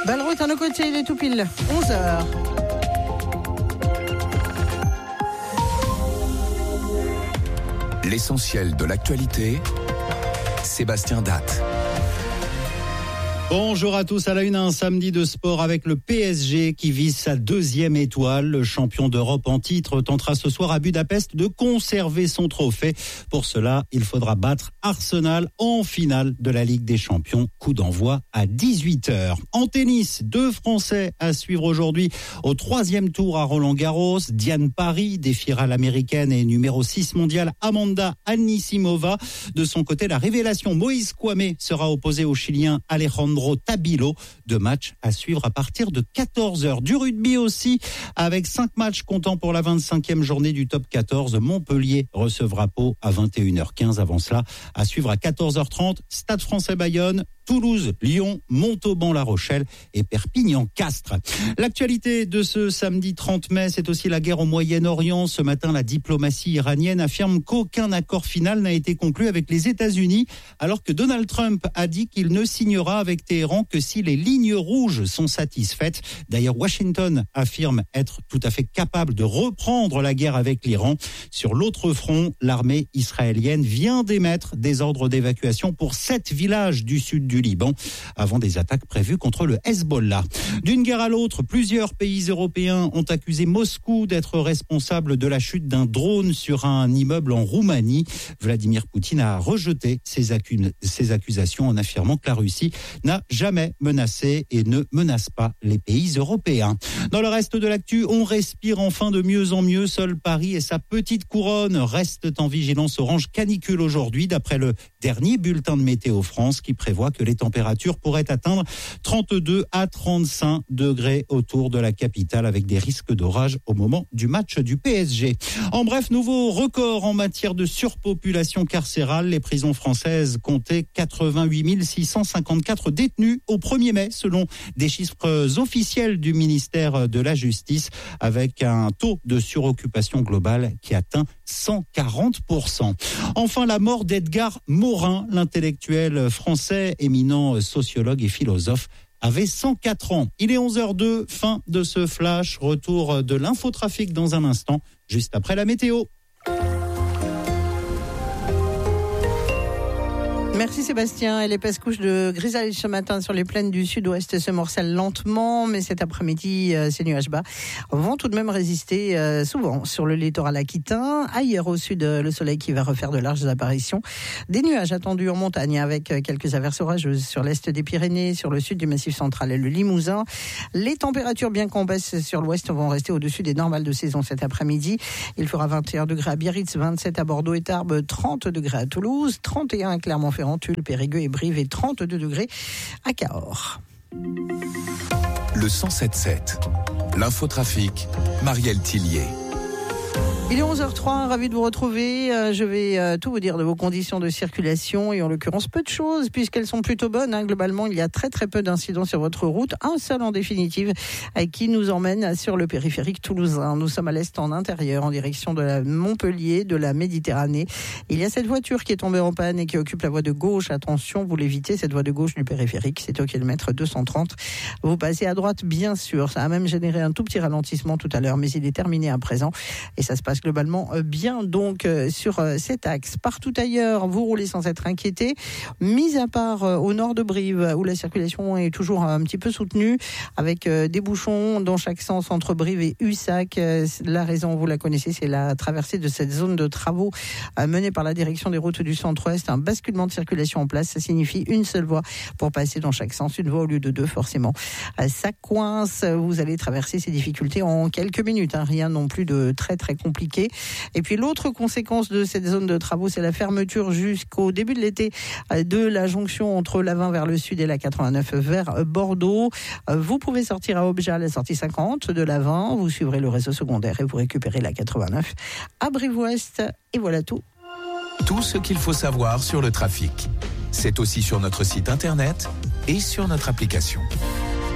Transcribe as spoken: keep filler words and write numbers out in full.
Ballerot à nos côtés, il est tout pile onze heures. L'essentiel de l'actualité, Sébastien Datte. Bonjour à tous, à la une, un samedi de sport avec le P S G qui vise sa deuxième étoile. Le champion d'Europe en titre tentera ce soir à Budapest de conserver son trophée. Pour cela, il faudra battre Arsenal en finale de la Ligue des Champions. Coup d'envoi à dix-huit heures. En tennis, deux Français à suivre aujourd'hui au troisième tour à Roland-Garros. Diane Parry défiera l'américaine et numéro six mondiale Amanda Anisimova. De son côté, la révélation Moïse Kouamé sera opposé au Chilien Alejandro Tabilo. Deux matchs à suivre à partir de quatorze heures. Du rugby aussi, avec cinq matchs comptant pour la vingt-cinquième journée du top quatorze. Montpellier recevra Pau à vingt et une heures quinze. Avant cela, à suivre à quatorze heures trente, Stade Français Bayonne, Toulouse, Lyon, Montauban-La Rochelle et Perpignan-Castres. L'actualité de ce samedi trente mai, c'est aussi la guerre au Moyen-Orient. Ce matin, la diplomatie iranienne affirme qu'aucun accord final n'a été conclu avec les États-Unis, alors que Donald Trump a dit qu'il ne signera avec Téhéran que si les lignes rouges sont satisfaites. D'ailleurs, Washington affirme être tout à fait capable de reprendre la guerre avec l'Iran. Sur l'autre front, l'armée israélienne vient d'émettre des ordres d'évacuation pour sept villages du sud du Liban, avant des attaques prévues contre le Hezbollah. D'une guerre à l'autre, plusieurs pays européens ont accusé Moscou d'être responsable de la chute d'un drone sur un immeuble en Roumanie. Vladimir Poutine a rejeté ces, accu- ces accusations en affirmant que la Russie n'a jamais menacé et ne menace pas les pays européens. Dans le reste de l'actu, on respire enfin de mieux en mieux. Seul Paris et sa petite couronne restent en vigilance orange canicule aujourd'hui, d'après le dernier bulletin de Météo France qui prévoit que les températures pourraient atteindre trente-deux à trente-cinq degrés autour de la capitale, avec des risques d'orage au moment du match du P S G. En bref, nouveau record en matière de surpopulation carcérale. Les prisons françaises comptaient quatre-vingt-huit mille six cent cinquante-quatre détenus au premier mai, selon des chiffres officiels du ministère de la Justice, avec un taux de suroccupation globale qui atteint cent quarante pour cent. Enfin, la mort d'Edgar Morin, l'intellectuel français éminent sociologue et philosophe, avait cent quatre ans. Il est onze heures deux, fin de ce flash. Retour de l'infotrafic dans un instant, juste après la météo. Merci Sébastien. Et l'épaisse couche de grisaille ce matin sur les plaines du sud-ouest se morcellent lentement, mais cet après-midi, euh, ces nuages bas vont tout de même résister euh, souvent sur le littoral aquitain. Ailleurs au sud, le soleil qui va refaire de larges apparitions. Des nuages attendus en montagne avec quelques averses orageuses sur l'est des Pyrénées, sur le sud du Massif central et le Limousin. Les températures, bien qu'en baisse sur l'ouest, vont rester au-dessus des normales de saison cet après-midi. Il fera vingt et un degrés à Biarritz, vingt-sept à Bordeaux et Tarbes, trente degrés à Toulouse, trente et un à Clermont-Ferrand, Tulle, Périgueux et Brive et trente-deux degrés à Cahors. Le cent sept sept, l'infotrafic, Marielle Tillier. Il est onze heures trois, ravi de vous retrouver. Je vais tout vous dire de vos conditions de circulation et en l'occurrence peu de choses puisqu'elles sont plutôt bonnes. Hein. Globalement, il y a très très peu d'incidents sur votre route. Un seul en définitive qui nous emmène sur le périphérique toulousain. Nous sommes à l'est en intérieur en direction de la Montpellier, de la Méditerranée. Il y a cette voiture qui est tombée en panne et qui occupe la voie de gauche. Attention, vous l'évitez, cette voie de gauche du périphérique. C'est au kilomètre deux cent trente. Vous passez à droite, bien sûr. Ça a même généré un tout petit ralentissement tout à l'heure, mais il est terminé à présent et ça se passe globalement bien donc sur cet axe. Partout ailleurs, vous roulez sans être inquiété, mis à part au nord de Brive où la circulation est toujours un petit peu soutenue avec des bouchons dans chaque sens entre Brive et Ussac. La raison, vous la connaissez, c'est la traversée de cette zone de travaux menée par la direction des routes du centre-ouest. Un basculement de circulation en place, ça signifie une seule voie pour passer dans chaque sens, une voie au lieu de deux forcément. Ça coince, vous allez traverser ces difficultés en quelques minutes, hein, rien non plus de très très compliqué. Et puis l'autre conséquence de cette zone de travaux, c'est la fermeture jusqu'au début de l'été de la jonction entre l'A vingt vers le sud et la quatre-vingt-neuf vers Bordeaux. Vous pouvez sortir à Objat, la sortie cinquante de l'A vingt, vous suivrez le réseau secondaire et vous récupérez la quatre-vingt-neuf à Brive-Ouest. Et voilà tout. Tout ce qu'il faut savoir sur le trafic. C'est aussi sur notre site internet et sur notre application.